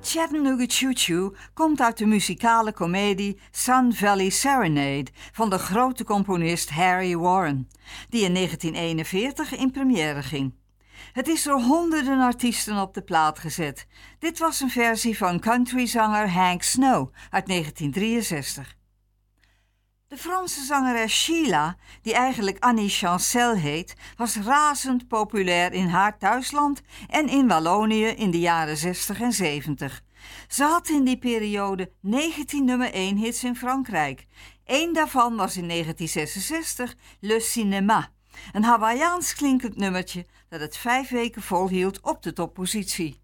Chattanooga Choo Choo komt uit de muzikale komedie Sun Valley Serenade van de grote componist Harry Warren, die in 1941 in première ging. Het is door honderden artiesten op de plaat gezet. Dit was een versie van countryzanger Hank Snow uit 1963. De Franse zangeres Sheila, die eigenlijk Annie Chancel heet, was razend populair in haar thuisland en in Wallonië in de jaren 60 en 70. Ze had in die periode 19 nummer 1 hits in Frankrijk. Eén daarvan was in 1966 Le Cinéma, een Hawaïaans klinkend nummertje dat het 5 weken volhield op de toppositie.